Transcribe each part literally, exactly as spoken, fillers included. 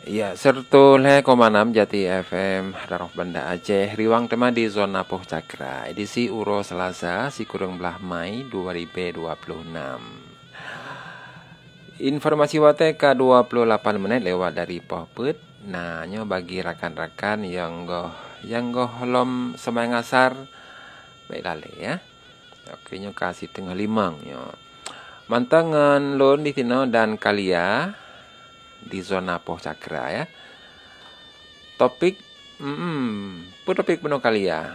Ya, serta le koma enam Jati F M Daroh Banda Aceh. Riwang tema di zona Poh Cakra. Edisi Uro Selasa, si kurang belah Mai dua ribu dua puluh enam. Informasi wate ke dua puluh delapan menit lewat dari Poh Put. Nah, nyo bagi rakan-rakan yang goh yang goh lom semai ngasar baik lale ya. Oke, nyo kasih tengah limang nyo. Mantangan lon di sini dan kalia di zona Poh Cakra ya. Topik hmm, pu topik penuh kali ya.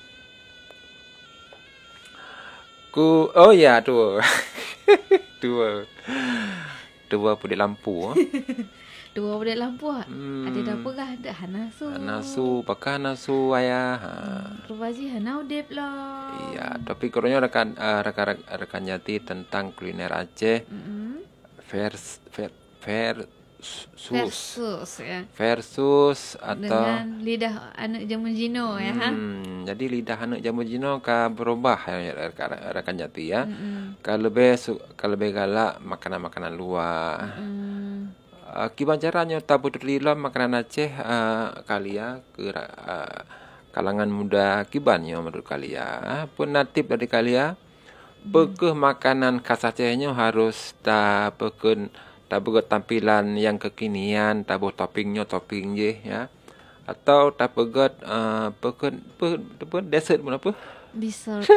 Ku oh ya tu. Dua. Dua pudi lampu. Dua pudi lampu. Hmm. Ada apa kah? Ada hanasu. Hanasu, pakai hanasu ayah. Ha. Rupaji hana udep lah. Iya, topik kornya rekan uh, rekan rekan Jati tentang kuliner Aceh. Mm-hmm. Vers ver, ver Versus, versus ya. Versus atau dengan lidah anak jamu jino ya. Hmm, jadi lidah anak jamu jino ka berubah ya rekan Jati ya. Mm-mm. Kalau lebih kalau lebih galak makanan-makanan luar. Uh, Kiban caranya tabu terlilam makanan Aceh uh, kali ya ke uh, kalangan muda kibannya menurut kali ya. Pun natif dari kali ya. Pekeh makanan khas Acehnya harus tak pekun tabu tampilan yang kekinian, tabu toppingnya topping je ya. Atau tabu got uh, pekun pe dessert pun apa? Dessert.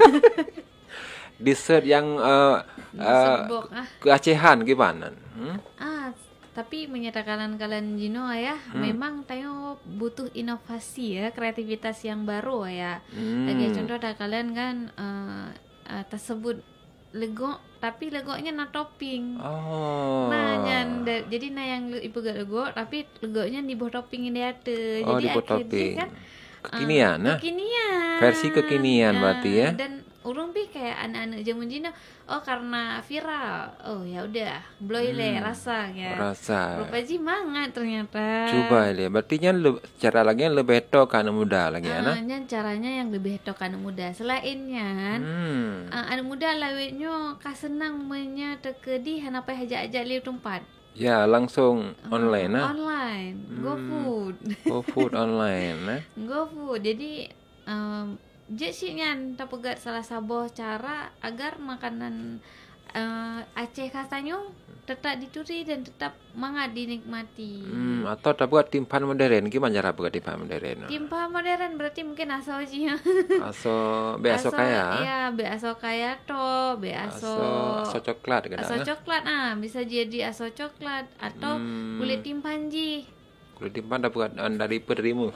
Dessert yang uh, uh, ah. keacehan gimana? Hmm? Ah, tapi menyatakan kalian Jino ya, hmm. memang tayo butuh inovasi ya, kreativitas yang baru ya. Hmm. Lagi contoh ada kalian kan uh, uh, tersebut legok tapi legoknya na topping. Oh. Nah, yang jadi na yang ibu gak legok tapi legoknya di bawah topping ini ada. Oh, jadi akhirnya kan uh, kekinian nah. Kekinian. Versi kekinian uh, berarti ya. Dan urung bi kayak anak-anak zaman Cina, oh karena viral. Oh ya udah, bloy le hmm, rasa ya. Rasa. Rupaji mangat ternyata. Coba le, berarti nya cara lagi yang lebih to kan muda lagi ya. Ah, nya caranya yang lebih to kan muda. Selainnya, hmm. uh, anak muda lawetnya kasenang menya tekedi hanapa haja-haja liu tempat. Ya, langsung uh, online nah. Online. Hmm. GoFood. GoFood online nah. GoFood. Jadi um, Jadinya tak pegat salah satu cara agar makanan uh, Aceh khasnya tetap dicuri dan tetap mangat dinikmati. Hmm, atau tak buat timpan modern, gimana cara buat timpan modern? Timpan modern berarti mungkin aso aja. Aso, be aso kaya. Iya, be aso kaya to, be aso aso coklat kan? Aso coklat ah, bisa jadi aso coklat atau hmm. kulit timpan ji. Kulit timpan tak buat dari pederimu.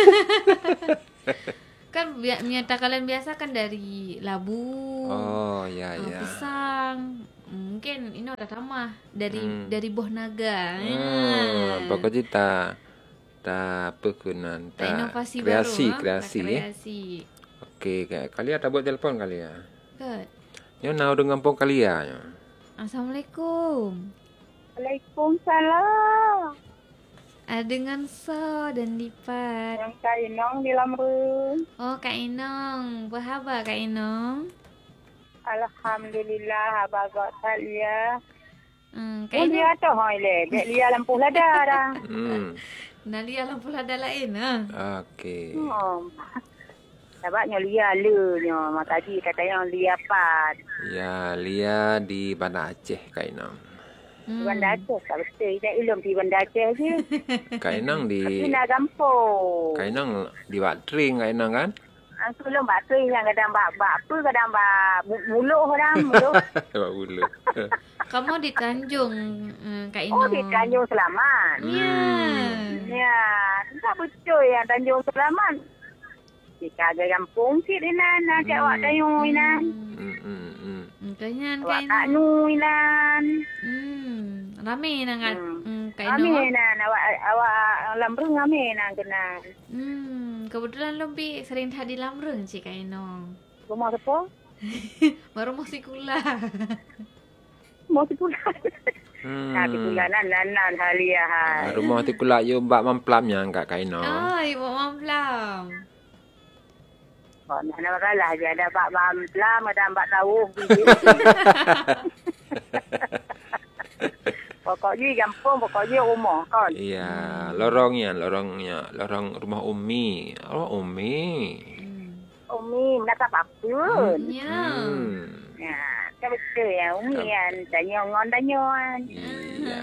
Kan nyata kalian biasa kan dari labu, oh ya uh, ya, pisang, mungkin ini udah tamah dari hmm. dari buah naga. Hmm, pokoknya ta ta pekunan, ta inovasi kreasi, baru, kreasi, kreasi. Oke, kayak kali ada buat telepon kali ya. Good. Yo nau dengan pong kali ya. Assalamualaikum. Waalaikumsalam. Ah, dengan So dan Lipat. Yang Kak Inong di Lamrung. Oh, Kak Inong. Apa khabar Kak Inong? Alhamdulillah, bagus Lia. Hmm, Kak Inong. Lia tu hoi le, dek Lia lampu lada dah. Hmm. Nah, Lia lampu lada lain ah. Okey. Hmm. Sebabnya Lia le nya, mak tadi katanya Lia pat. Ya, Lia di Banda Aceh Kak Inong. Hmm. Banda Aceh tak betul. Tidak ilmu di Banda Aceh je. Kak Inang di... Tapi nak gampang. Kak Inang di Watring Kak Inang kan? Aku belum Watring yang kadang bak-bak apa, kadang bak muluh kadang muluh. Bak muluh. Kamu di Tanjung Kak Inang. Oh, di Tanjung Selamat. Ya. Hmm. Ya, tak betul yang Tanjung Selamat. Jika ada kampung sikit Inan, nak cak wak Tanjung Inan. Hmm, hmm, hmm. Kayaknya Wak Kak Nu Inan. Hmm, rame nang kat hmm. Kak Ino. Rame Inan, awak awak Lamrung rame Inan kenal. Hmm, kebetulan lebih sering tadi Lamrung cik Kak Ino. Rumah siapa? Baru mau sikula. Mau sikula. Hmm. Tapi sikula nan nan nan halia hai. Rumah sikula yo mbak mamplamnya Kak Ino. Oh, ibu mamplam. Oh, nak kalah je ada bak mamplam ada bak tahu. Pokoknya kampung, pokoknya rumah kan. Iya, lorongnya, lorongnya, lorong rumah Umi. Oh, Umi. Umi, menatap apa? Ya. Hmm. Ya, kan betul ya. Umi kan, tanyongan, tanyongan. Iya.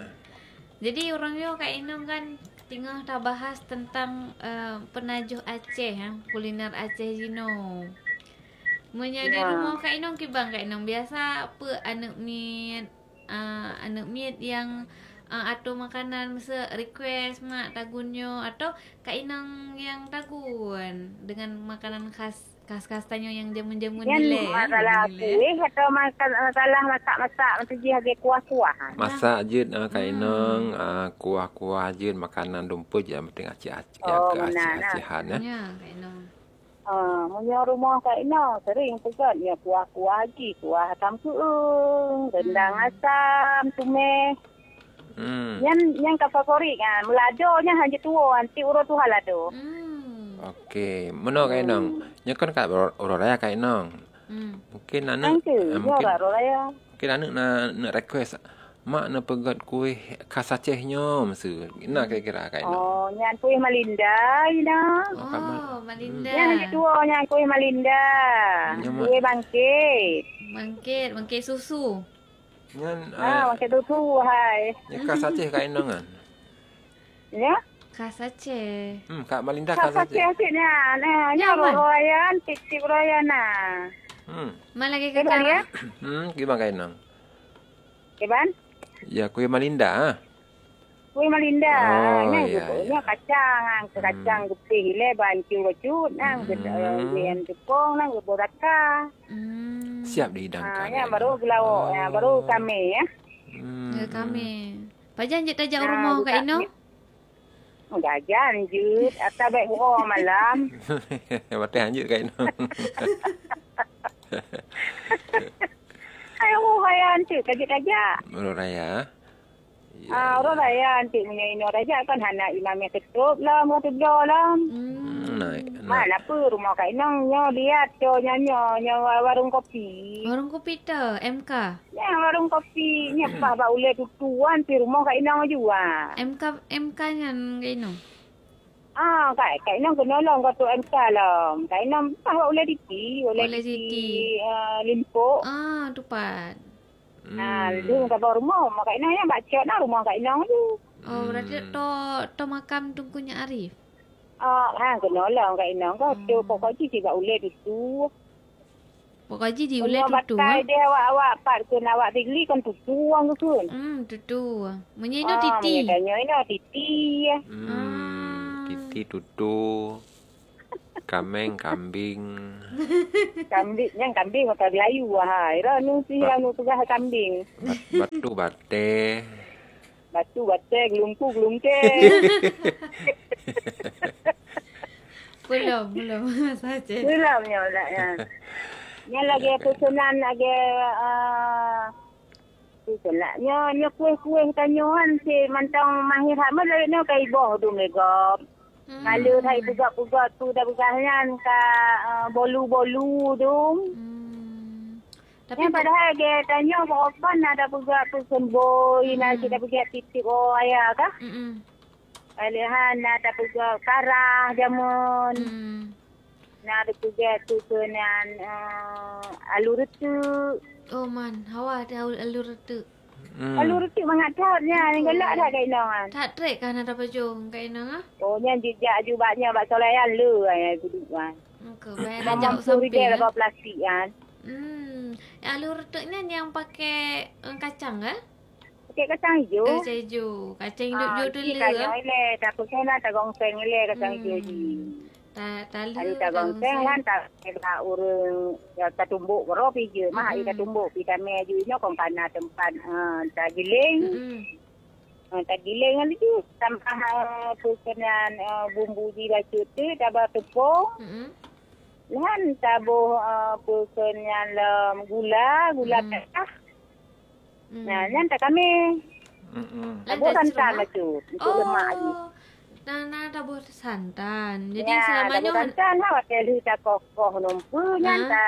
Jadi orangnya Kak Inong kan tinggal tak bahas tentang uh, penajuh Aceh, ha? Kuliner Aceh Jino. Menjadi Ya. rumah Kak Inong kibang Kak Inong biasa apa anak miet uh, anak miet yang uh, atau makanan masa request mak tagunyo atau Kak Inong yang tagun dengan makanan khas khas-khas tanyo yang jamun-jamun Yang nilai masalah kuih atau makan masalah masak-masak macam dia harga kuah-kuah. Masak je uh, Kak Inong, uh, kuah-kuah je makanan rumput je yang penting aceh-aceh yang Oh, ke benar, Aceh-Acehan ya. ya Kak Inong. Ah, punya rumah Kak Ina sering pegat ya kuah-kuah haji, kuah asam suung, rendang asam, tumis. Hmm. Yang yang ka favorit kan, meladonya hanya tua, anti urut tu halado. Hmm. Okey, mana Kak Inong? Nya kan kat orang raya Kak Inong. Hmm. Mungkin anak Nanti, uh, ya mungkin ora raya. mungkin anak nak nak request mak nak pegat kuih khas Acehnya masa. Nak kira-kira Kak Inong. Oh, yang kuih Malinda ina. Oh, Kak Mak. Oh, Malinda. Yang hanya tua yang kuih Malinda. Ya, Mak. Kuih bangkit. Bangkit, bangkit susu. Ngan Ah, uh, bangkit tu hai. nya khas Aceh Kak Inong kan. Ya. Khas Aceh. Hmm, Kak Malinda khas Kak Aceh. asiknya. Nah, ya Nyaman. royan, tip-tip royan nah. Hmm. Mana lagi Kebal ya? kakak? Hmm, gimana Kak Inong? Keban? Ya kuih Malinda ah. Kuih Malinda. Oh, Nah, ya, ya, ya. kacang, ang kacang gupih le bancu bacut, nang Hmm. gen tepung, nang boraka. Hmm. Siap Ah, dihidangkan. ya Kak baru Inong. gelau, ya baru Oh. kami ya. Hmm. Ya kami. Pajan je tajak Ah, rumah buka Kak Ino. Oh, jajan je, atau baik buah malam. Batai hanjut Kak Inong. Ayo raya nanti kajak-kajak. Orang raya. Ya, Ah, orang raya nanti punya ino raja kan hana imam yang ketup lah, mau teblo lah. Hmm. Hmm, naik. naik. Mana apa rumah Kak Inong nyo lihat co nyanyo nyo warung kopi. Warung kopi tu, M K. Ya warung kopi nya pa ba ule tutuan pi rumah Kak Inong juga. M K M K nya Kak Ino. Ah Kak Kak Inong kena long kau tu M K lah. Kak Inong pa ba ule diti, ule Ule diti diti. uh, limpo. Ah, tupat. Ah, Hmm. lu ka bawa rumah rumah Kak Inong yang baca nah rumah Kak Inong tu. Oh, berarti Hmm. to to makam tungkunya Arif. Ah, ha kena long Kak Inong kau tu pokoknya si ba ule ditu. Pokoknya di ule Rumah tutu. batai dia awak-awak pat kun awak tigli kan tutu ang kun. Hmm, tutu. Menyino Ah, titi. menyedanya ini titi. Hmm. Ah. Titi tutu. Kameng kambing. Kambing, yang kambing maka Melayu hai. Ra nu si anu tugah kambing. Bat, batu bate. Batu bate gelungku gelungke. Belum, belum saja. Gelamnya lah ya. Yang lagi pesanan lagi ah pesanannya nya kuih-kuih tanyoan si mantang mahir hama le no kai boh du megap. Malu thai buka-buka tu dah bukannya ka uh, bolu-bolu tu. Hmm. Tapi Yang padahal dia tanya apa ada buka pesan boy nak kita pergi titip oh ayah kah? Mm. Alihan ada buka karah jamun. Hmm. Nak ada pergi tu kenan uh, alur tu. Oh man, hawa ada alur tu. Hmm. Alur tu mengaturnya ni galak dah kai nongan. Tak trek kan ada baju Kak Ino ah? Oh yang jejak jubahnya bak solayan le ai duduk kan. Muka bayar Mamam ajak suri samping. dia ah. lepas plastik kan. Hmm, alur tu ni yang pakai eh, kacang ah? Pakai kacang hijau. Kacang hijau. Kacang hijau tu Dia le. kacang ile tak pakai nak tak gongseng ile kacang hijau ji. Tak tak Hari le. tak gongseng kan tak kena urang ya tak tumbuk bro pi je. Mah hari tak tumbuk pi kami ju nyo kong kana tempat uh, tak giling. Hmm. Uh, tak giling kan tu tambah uh, pesanan uh, bumbu ji baca tu tambah tepung. Hmm. Lan tabuh uh, pesanan lem gula, gula Hmm. merah. Hmm. Nah, yang tak kami. Hmm. Tabuh santan lah tu untuk lemak je. Oh. Nah, nah tabur santan. Jadi Ya, selamanya tabuh santan lah wakil lu tak kokoh nompu Ah. yang tak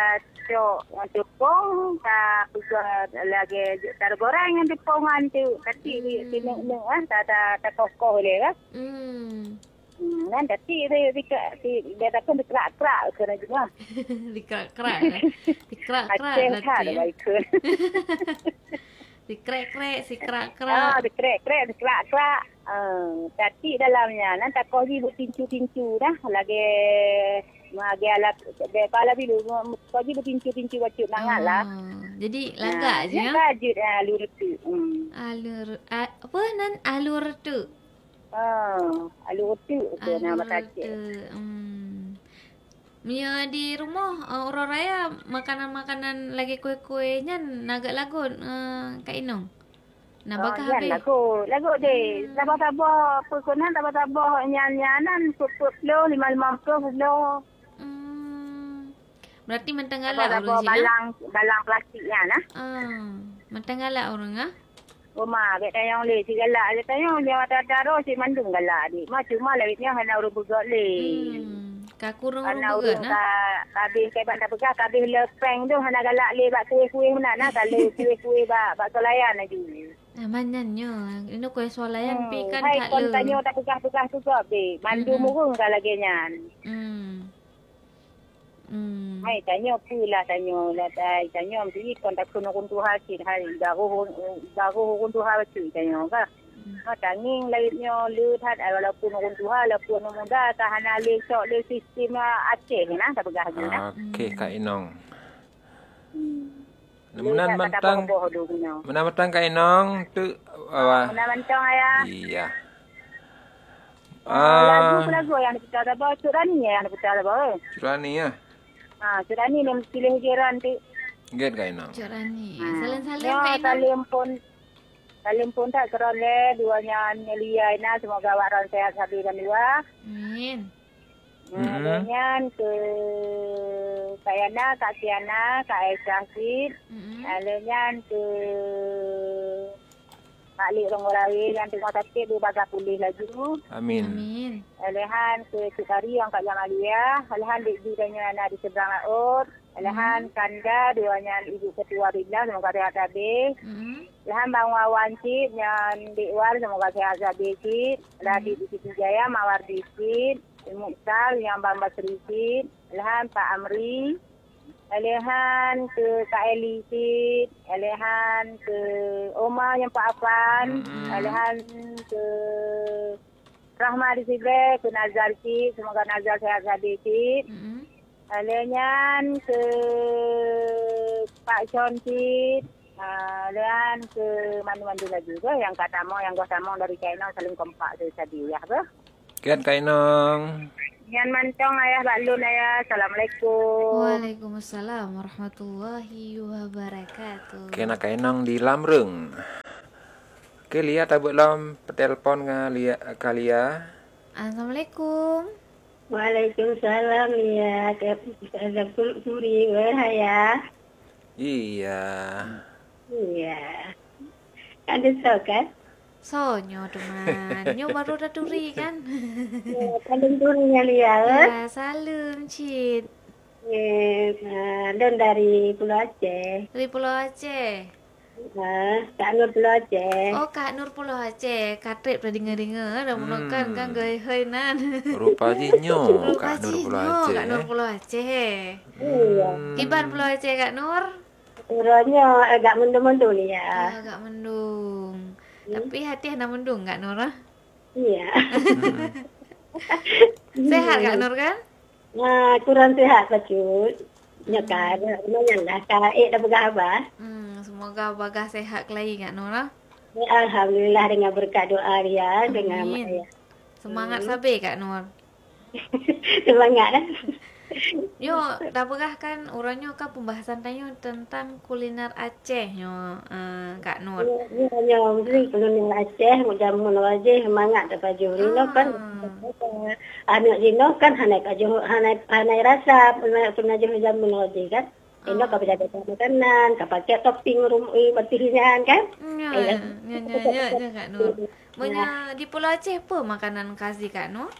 cok yang tepung tak buat lagi tak goreng yang tepungan tu tapi Hmm. di nek ah tak tak tak kokoh le kan. Hmm. Hmm, kan tapi dia dia dia tak kena kerak-kerak kena juga. Dikerak-kerak lah. Dikerak-kerak Aceh lah kan tu ya. baik ke. Dikrek-krek, si Ah, kerak-kerak. dia krek-krek, dia kerak-kerak. Ah, tapi dalamnya nan tak kau hibu tincu-tincu dah lagi lagi alat dia kala bilu kau hibu tincu-tincu bacut nangat lah. Oh, jadi lagak je ya. ya. Kajut ah lur tu. Hmm. Alur a, apa nan alur tu? Ah, alur tu tu nama Alur tak. tu. Hmm. Mia di rumah uh, orang raya makanan-makanan lagi kue-kuenya nagak lagun uh, Kak Inong. Nah, Oh, bakal yan, habis. lagu. Lagu deh. Taba-taba, perkunan taba-taba, nyan-nyanan, puluh, lima lima puluh. Hmm. Berarti mentang galak Taba-taba orang sini. balang, balang plastik yan, ah. Ah, mentang galak orang ah. Rumah, kat tayang le, si galak. Dia tayang, dia mata-mata roh, si mandung galak, dik. Mak cuma lawitnya, hana urut bugat le. Hmm. Ka kurung Hana urung urut, begat nah. ka, kabih, kaya bak tak pegah, kabih lepeng tu, hana galak le, bak kuih-kuih mana, nah. Kalau kuih-kuih, bak, bak solayan lagi. Ah, manannya. Ini kue swalayan pi kan Hai, tak kon le. tanya tak pegah-pegah tu kau, dik. Mandu Mm-mm. murung ka lagi nyan. Hmm. Hmm. Hai tanya pula tanya lah tai tanya mesti kon tak kena kun tu hati hari garu garu kun tu hati tanya ka ha tanging laitnya lut hat walaupun kun tu ha walaupun muda tahana le sok le sistem Aceh nah tak pegah je nah Okey Kak Inong. Le Menan tak mentang boh do punya menan mentang Kak Inong tu awak. mana mentang ayah Iya. lagu Ah, lagu yang kita ada bawa surani yang kita ada bawa Surani ya. ha surani ni pilih jiran tu Get Kak Inong. Corani. Ha. Salam-salam Ya, Kak Inong. salim pun salim pun tak kerana duanya Nelia Ina semoga waran sehat habis dan dua. Amin. Mm-mm. Dengan ke Kak Yana, Kak Tiana, Kak Aisyah Sid. Mm-mm. Dengan ke Kak Lik Rongorawi yang tengok sakit dia baga pulih lagi. Amin. Amin. Alehan ke Cikari yang Kak Jamalia. Alehan Dik Di dan Yana di seberang laut. Alehan Kanda duanya Ibu Ketua Bina semoga sehat habis. Mm-mm. Lahan Bang Wawan Cid yang Dikwar semoga sehat habis Cid. Lahan di Siti Jaya Mawar Cid. Mukhtar yang Bang Basri Cid. Lahan Pak Amri. Lahan ke Kak Eli Cid. Lahan ke Oma yang Pak Afan. Mm-mm. Lahan ke Rahma di Sibre ke Nazar Cid. Semoga Nazar sehat habis Cid. Mm-mm. Lahan ke Pak Sean Cid. Uh, dan ke mandu-mandu lagi ke yang Kak Tamong, yang Gua Tamong dari China saling kompak tu tadi ya ke. Get Kak Inong. Yang mantong ayah balun ayah. Assalamualaikum. Waalaikumsalam warahmatullahi wabarakatuh. Kena Kak Inong di Lamreng. Okey lihat tabut lam petelpon dengan Lia Kalia. Assalamualaikum. Waalaikumsalam ya. Ada suri ya. Iya. Iya. Ada so kan? Sonyo teman. Nyo baru dah turi kan? Paling turunnya Lia. Ya, salam Cid. Eh, dan dari Pulau Aceh. Dari Pulau Aceh. Ha, Kak Nur Pulau Aceh. Oh, Kak Nur Pulau Aceh. Katrip dah dengar-dengar. Dah Hmm. menekan kan gaya hai nan. Rupa jinyo Rupa Kak Nur Pulau Cino, Aceh. Kak Nur Pulau Aceh. Iya. Iban Pulau Aceh Kak Nur. Turunnya agak mendung-mendung ni Ya, ya. agak mendung. Tapi hati hendak mendung Kak Nur ah. Iya. Sehat Kak Nur kan? Nah, kurang sihat pacut. Nyakar, lumayan lah. Kaek dah pegah abah. Hmm, semoga bagah sehat lagi Kak Nur ah. Alhamdulillah dengan berkat doa dia dengan mak Amin. saya. Semangat sabar Kak Nur. Semangat lah. Yo, dah pegah kan orangnya kan pembahasan tanya tentang kuliner Aceh nyo, uh, Kak Nur. Dia hanya mesti kolonial Aceh, jamu wajah semangat dapat juri no kan. Anak Jino kan hanai kajuh hanai hanai rasa pernah pernah jual jamu wajah kan. Ini kau berjaga makanan, kau pakai topping rumui bertihingan kan. Ya, ya, ya, ya, ya, Kak Nur. Banyak di Pulau Aceh apa makanan khas di Kak Nur?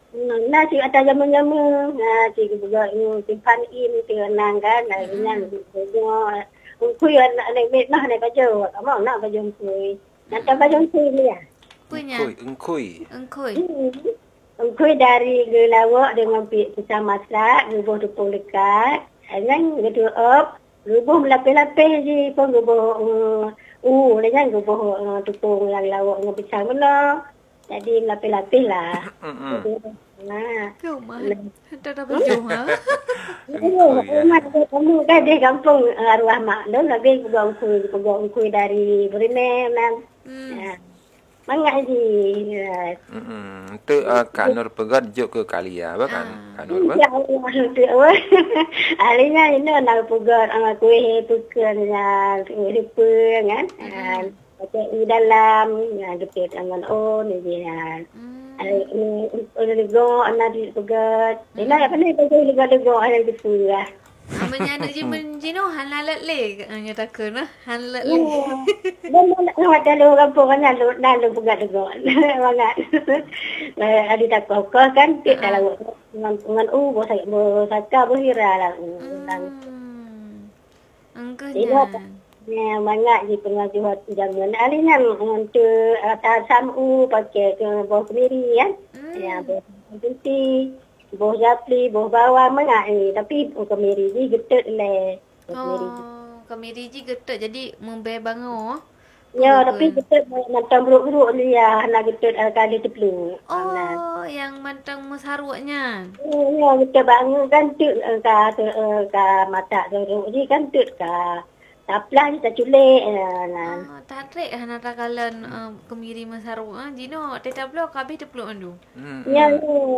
Hmm, nah, cik atas jama-jama. Nah, cik juga simpan in, tenang kan. Nah, ini nak ungkui anak naik met nah naik baju. Kamu nak baju ungkui. Nak baju ungkui ni ya? Punya. Engkui, engkui. Engkoi. Hmm. Ungkui dari gelawak dengan pisang masak, rubuh tepung dekat. Jangan gitu up. Rubuh melapis-lapis je pun rubuh uh, jangan rubuh uh, tepung yang lawak dengan pisang benar. Jadi melapis-lapis lah. Nah. Kau mah. Tak ada baju ha. Engkui ya. Kamu kan di kampung uh, arwah mak tu lagi pegang ungkui, pegang ungkui dari Brunei nan. Hmm. Ya. Mangat je. Hmm, tu uh, Kak Nur pegat juk ke Kalia, apa kan? Kak Nur, Ya apa? Allah tu. Alihnya ini nak pegang uh, kuih tukan ya, kuih kan. Pakai di dalam, ya, depet dengan on ni ya. Ini lego anak di pegat. Ini apa ni pakai lego-lego ada di pula. Amanya nak jimen jino han lalat le anya takun nah han lalat le. Dan nak ada lu kampung kan lu dan lu pegat lego. Bangat. Ada tak kau kan tik dalam dengan dengan u bo saya bo saka bo hira lah. Angkanya. Ya, banyak je pengajuan jaman. Alihnya untuk atas samu pakai ke bawah kemiri kan. Ya, bawah putih, bawah japli, bawah bawang banyak ni. Tapi kemiri je getut le. Oh, kemiri je getut jadi membe bango. Ya, tapi getut macam buruk-buruk ni ya, nak getut kali teplu. Oh, yang mantang mesaruknya. Ya, getut bangun kan tut ka ka mata dorok je kan tut ka. Taplah kita culik. Ah, tarik hana takalan uh, kemiri masaruk ah jino teta blok kabeh tepluk andu. Ya.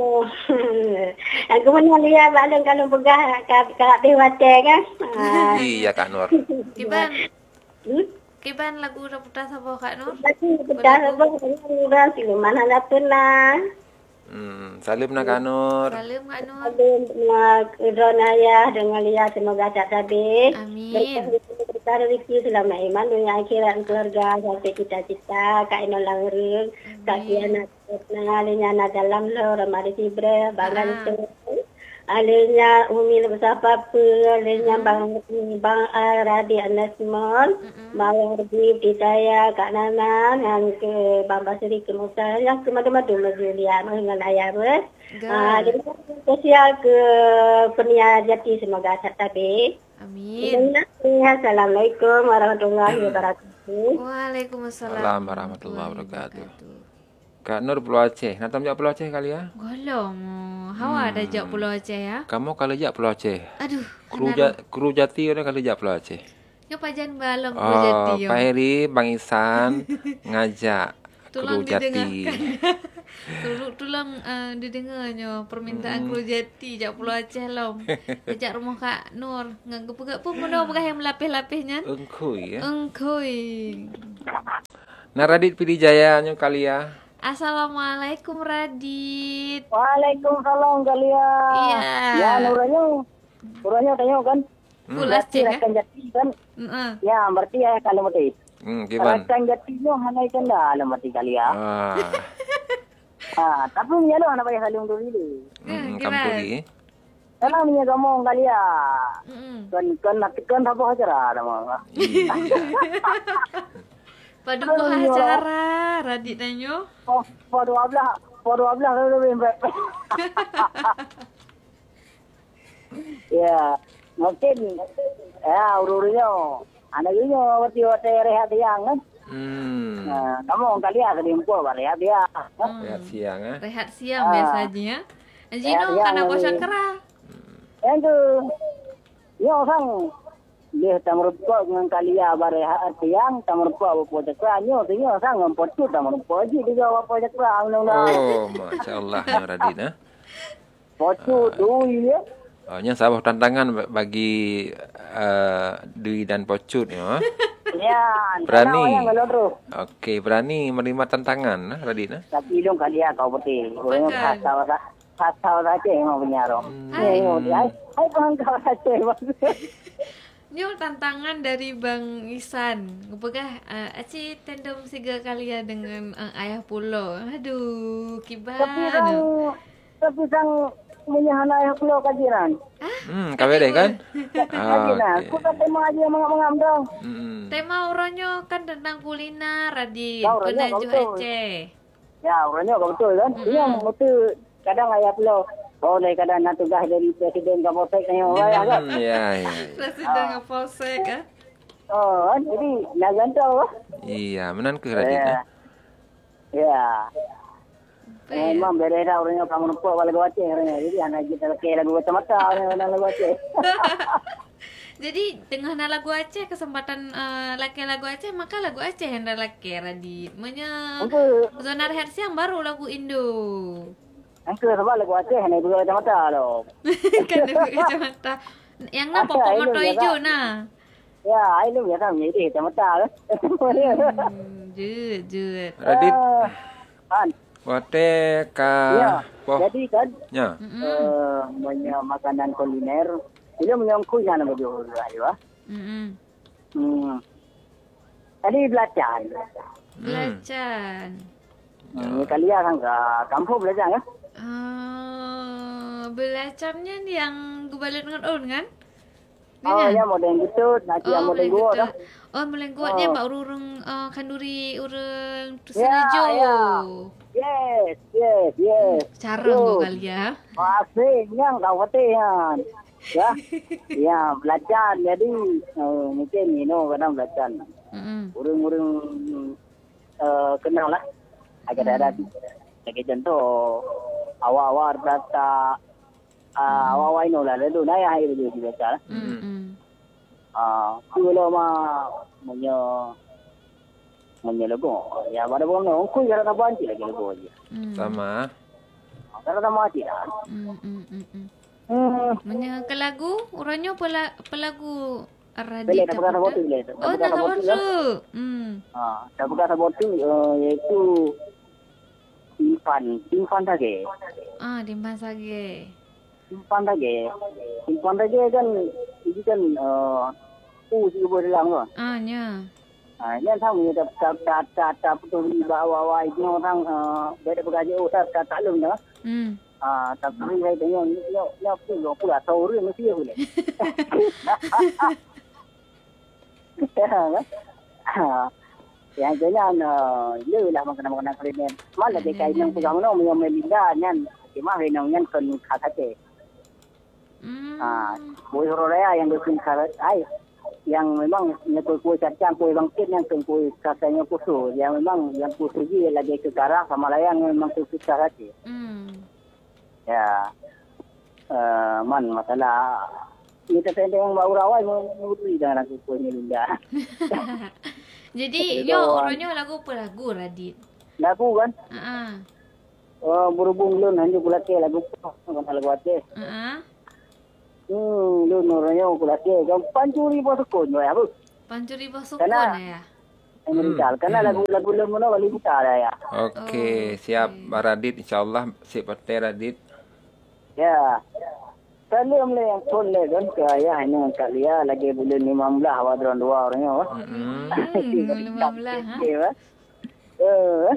Aku mana lihat balon kalau pegah ka ka bewate kan. Iya Kak Nur. Kiban. Hmm? Kiban lagu reputas apa Kak Nur? Tapi betul apa orang sini mana nak pernah. Hmm, salim nak Kak Nur. Salam Kak Nur. Dengan Ronaya dengan Lia semoga tak habis. Amin. Kita rezeki selama iman dunia akhirat keluarga sampai cita-cita Kak Ino Langrung, Kak Kiana Ketna, Alinya na dalam lo Ramadi Sibre, Bangan itu. Alinya Umi besar papa, Alinya Bang Bang Radi Anasmon, Bang Radi Ditaya Kak Nana, yang ke Bang Basri ke Musa, yang ke madu-madu Julia dengan ayah ber. Ah, jadi sosial ke Penia Jati semoga habis. Amin. Assalamualaikum warahmatullahi wabarakatuh. Waalaikumsalam warahmatullahi wabarakatuh. Kak Nur Pulau Aceh. Nak tahu Pulau Aceh kali ya? Golong. Hawa ada jak Pulau Aceh ya? Kamu kalau jak Pulau Aceh. Aduh. Kru, ja, kru Jati ada kalau jak Pulau Aceh. Yo pajan balong Oh, Kru Jati yo. Pak Heri, Bang Isan ngajak Kru Tulang Jati. Tolong tulang uh, didengarnya permintaan Kru Jati jak Pulau Aceh lom. Ajak rumah Kak Nur. Ngagep-gep pun mana begah yang melapis-lapisnya. Engkui ya. Engkoi. Nah Radit Pilih Jaya nyo kali ya. Assalamualaikum Radit. Waalaikumsalam Galia. Iya. Ya, nuranya. Nuranya tanya kan? Full Aceh ya? Rakan jati kan? Heeh. Ya, berarti ya kalau mati. Hmm, gimana? Rakan jatinya hanai kan dah alam mati Galia. Ah. Ah, tapi ni lo anak bayar saling dulu ni. Hmm, gimana? kamu pergi. Kalau ni kamu Galia. Heeh. Kan kan nak kan apa acara nama. Padu acara Radit nanyo. Oh, pada ablah, pada ablah kalau lebih baik. Ya, mungkin ya ururnya anaknya waktu-waktu rehat yang kan. Hmm. Nah, kamu kali ada impor rehat dia. Rehat siang ah. Rehat siang biasanya. Jino kana bosan kera. Itu ya orang dia tamrupa dengan kalia barehat siang tamrupa apa cakranyo tu ya sang ngompotu tamrupa ji dia apa cakran nuna. Oh, masya-Allah Radit ah. Potu tu ya. Oh, nya sabah tantangan bagi uh, Dwi dan Pocut ya. Ya, Berani. Okey. Okey, berani menerima tantangan nah Radit nah. Tapi dong kalia kau betul. Orang kata kata saja yang punya ro. Eh, dia ai bang kau saja. Nyo tantangan dari Bang Isan. Ngepegah uh, aci tandem siga kali ya dengan uh, ayah pulau. Aduh, kiban. Tapi orang Tapi sang menyahana yang keluar kajiran. Hmm, kawin deh kan? Kajiran. Aku tak tema aja mengam-mengam dah. Hmm. Tema uronyo kan tentang kuliner, Radit. Ya, uronyo, Penaju betul. Aceh. Ya, orangnya kau betul kan? Yang betul kadang ayah pulau. Oh, dari kadang nak tugas dari presiden Kapolsek ni orang kan? Hmm, ya, ya. Presiden Kapolsek ah. Oh, kan? Jadi nak gantau lah. Iya, menan ke Radit Ya. ya? Ya. Apa ya? Memang beda orangnya kamu nampak kalau lagu Aceh orangnya. Jadi anak kita lagi lagu mata-mata orangnya lagu Aceh. Jadi tengah na lagu Aceh kesempatan uh, laki lagu Aceh maka lagu Aceh yang dah laki Radit. Menya Untuk Zonar Hersi yang baru lagu Indo. angka sebab lagu Aceh ni dua mata-mata loh. Kan lagu kacamata. Yang na Aceh, popok Indo moto ya, hijau Kak? na. Ya, itu biasa menjadi mata-mata kan. Hmm, jut jut. Radit, Kan? wate ka Ya. poh Jadi kan nya. eh banyak makanan kuliner. Dia menyangkut yang nama dia ayo ah. Mm-mm. Hmm. Tadi belacan. Belacan. Hmm. Kali ya kan ke kampung belacan ya. Ah, belacannya yang gubalan dengan on kan? Oh, ya modern gitu, nasi yang modern gua dah. Oh, melengkuatnya Oh. mbak urung uh, kanduri urung Ya, senajo. ya. Yes, yes, yes. Cara Yo. kau kali ya. Masih yang kau kata yang. Ya. Ya, belacan jadi uh, mungkin you know kadang belacan. Mm-mm. Urung-urung uh, kenal lah. Agak ada sebagai contoh awal-awal data uh, awal-awal ini lah lalu naya hari itu biasa lah. Mm-mm. Ah, kalau mah punya punya logo. Ya, pada bukan no, aku kalau tak banci lagi logo aja. Mm. Sama. Kalau tak mati dah. Mm, mm, mm, mm. Hmm. Menya ke lagu, uranyo pela pelagu Boleh Radit tak kata botu boleh. Oh, nak botu. Hmm. Ah, tak kata botu iaitu simpan, simpan lagi. Ah, dimban sage. Simpan lagi. Simpan lagi kan ini kan eh u juga boleh dalam kan. Ah, nya. Ah, ni tahu ni tak tak tak tak tak betul di bawah ini orang eh beda bekerja oh tak tak tak lum dah. Hmm. Ah, tapi saya tengok ni ni ni apa lu pula tahu dia mesti boleh. Yang jangan le lah makanan-makanan kuliner. Malah dia kain yang pegang no yang melinda nyan. Cuma henong nyan kan khasate. Hmm. Ah, kue Horaya yang bikin khas ai yang memang yang kue-kue cacang, kue bangkit yang kue khasnya khusus. Yang memang yang khusus dia lagi ke Karang sama layang memang khusus khasate. Hmm. Ya. Uh, man masalah kita tentang bau rawai mengurui dengan aku kue melinda. Jadi, Itu yo doang. uranyo lagu pelagu Radit. Lagu kan? Ah. Oh, berhubung lu nanti pula ke lagu kan lagu Aceh. Ah. Hmm, lu noranya pula ke kan pancuri bos kon ya, Bu. Pancuri basukon Kena. ya. Amerika. Karena lagu-lagu lu mana wali kita ada ya. Oke, Oh, siap oke. Radit insyaallah sip pate Radit. Ya. Kalau mle yang tolle kan ke ayah ini kalian lagi bulan lima belas awal tahun dua orangnya. Wah. Hmm. Hmm, lima belas ha. Ya. Eh.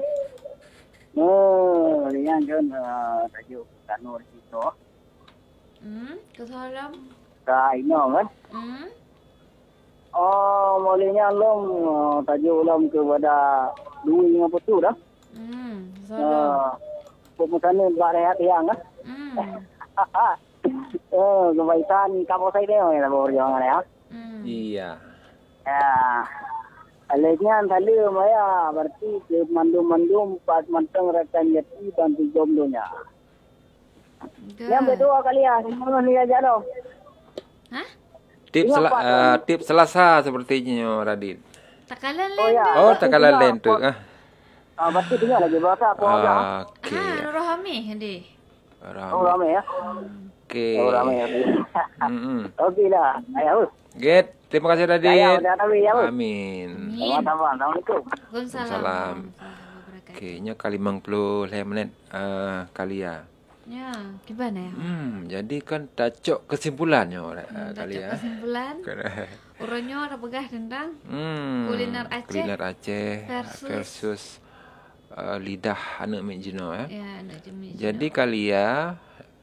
Oh, yang kan tajuk kanur itu. Hmm, kesalam. Ka ino kan. Hmm. Oh, mulanya lom tajuk lom kepada dua yang apa tu dah. Hmm, kesalam. Ah, pemutannya barehat yang ah. Hmm. Eh, kebaikan kamu saya deh ya baru jangan ya. Hmm. Iya. Ya. Alenya tadi maya berarti ke mandum-mandum pas manteng rekan jati dan jomblonya. Yang Dah. berdua kali ya, semua ni aja loh. Hah? Tip Ingat, sela, Pak, uh, tip Selasa sepertinya Radit. Takalan Oh, lain ya. tu. Oh, Berarti takalan dengar lain tu. apa- Ah. Ah, berarti dengar lagi bahasa apa aja. Oke. Ah, Nurul Hamid ade. Oh, Ramai. ramai ya. Oke. Oh, ramai ya. Mm-mm. Okey lah. Ayo. Get, terima kasih Saya Radit. udah tahu ya. Amin. Amin. Sama-sama. Assalamualaikum. Waalaikumsalam. Salam. Warahmatullahi Oke, nya kali lima puluh menit uh, kali ya. Ya, gimana ya? Hmm, jadi kan tacok kesimpulannya uh, Hmm, kali tak ya. kesimpulan. Uronyo ada pegah tentang Hmm, Kuliner Aceh kuliner Aceh versus versus uh, lidah anak mek jino ya. Ya, anak jemi. Jadi kalia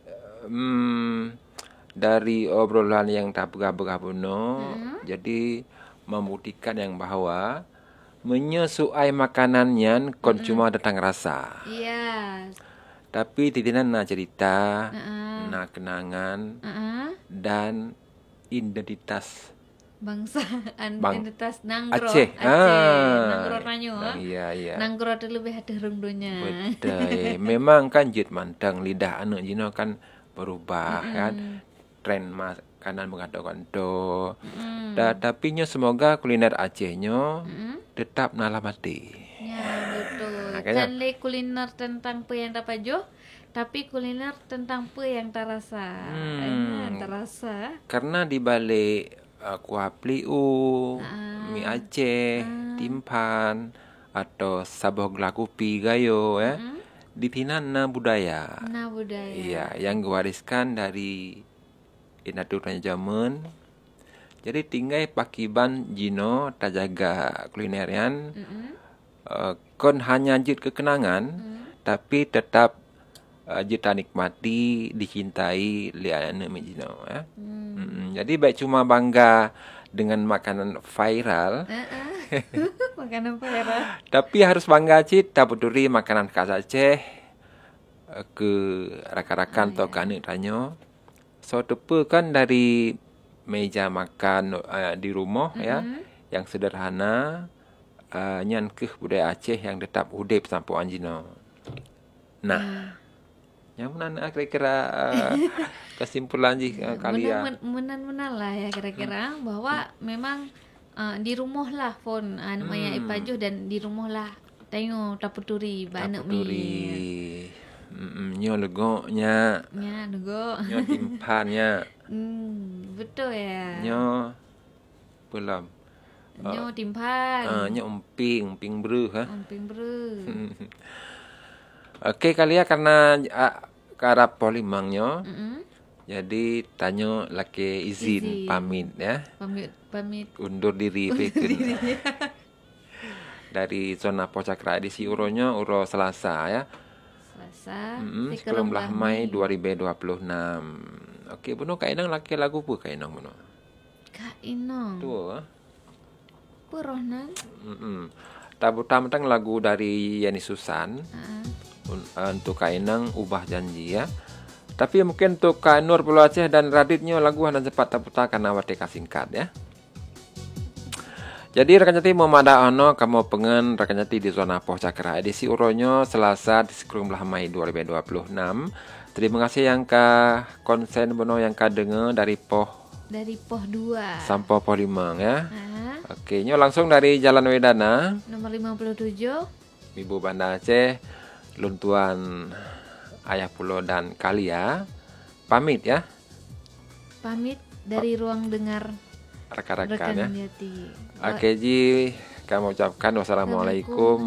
hmm, dari obrolan yang tak bergabung Hmm. jadi membuktikan yang bahwa menyesuai makanannya kon cuma datang rasa. Iya. Tapi titinan na cerita, Heeh. na kenangan Heeh. dan identitas Bangsa Bang- identitas Nanggro. Aceh. Ah. Nanggro nanyo. Iya, iya. Nanggro tu lebih ada rungdonya. Betul. Memang kan jit mantang lidah anak jino kan berubah kan. Tren makanan mengantuk-antuk. Mm. Da, tapi nyo semoga kuliner Acehnya Mm. tetap nala mati. Ya, betul. Makanya- Kan le kuliner tentang pe yang dapat jo, tapi kuliner tentang pe yang terasa. Hmm. Eh, terasa. Karena di balik uh, kuah pliu, Ah. mie Aceh, timpan atau saboh gelakupi gayo ya. Mm. Di tinana budaya. Nah, budaya. Iya, yang diwariskan dari inaturnya zaman. Jadi tinggal pakiban jino tak jaga kulinerian. Mm-mm. Uh, kon hanya jit kekenangan, Mm. tapi tetap uh, jit nikmati, dicintai oleh anak jino ya. Mm. Mm, jadi baik cuma bangga dengan makanan viral, Eh, eh. Makanan viral. tapi harus bangga cit tak peduli makanan khas Aceh uh, ke rakan-rakan atau ke anak tanyo. So tepe kan dari meja makan uh, di rumah ya, yang sederhana, uh, nyan keh budaya Aceh yang tetap udip sampai anjino. Nah, yang mana kira-kira uh, kesimpulan ji uh, kalian? Menan-menan lah ya kira-kira bahwa memang uh, di rumah lah pun anu maya ipajuh dan di rumah lah tengok taputuri banak mi. Taputuri, mm, nyo legoknya, Ya, nego. nyo timpannya, Hmm, betul ya. nyo belum. Nyo timpan. Uh, nyo umping, umping beruh ha. Amping bro. Okey kalian karena uh, karap polimangnya, Mm-mm. jadi tanyo laki izin, Izin. pamit ya, Pamit pamit undur diri peken. Dari zona Pocakra di si uronya uro Selasa ya. Selasa. Mm-mm, Sekarang sepuluh Mei dua ribu dua puluh enam. Okey, buno kainang laki lagu pu kainang buno. Kak Inong. Tu ah. Purohnan. Mm-mm. Tabu tentang lagu dari Yani Susan Heeh. un- uh, untuk kainang ubah janji ya. Tapi mungkin untuk Kak Nur Pulau Aceh dan Raditnya lagu dan cepat taputa karena wateka singkat ya. Jadi rekan jati memada ono kamu pengen rekan jati di zona Poh Cakra edisi uronyo Selasa di sepuluh Mei dua ribu dua puluh enam. Terima kasih yang ka konsen bono yang ka dengar dari Poh Dari Poh dua. sampai Poh Limang ya. Ah, Oke, nyo langsung dari Jalan Wedana, nomor lima puluh tujuh. Ibu Banda Aceh, Luntuan Ayah Pulau dan Kalia. Pamit ya Pamit dari ruang dengar rekan-rekan ya. rekan jati. Oke Ji, kami ucapkan wassalamualaikum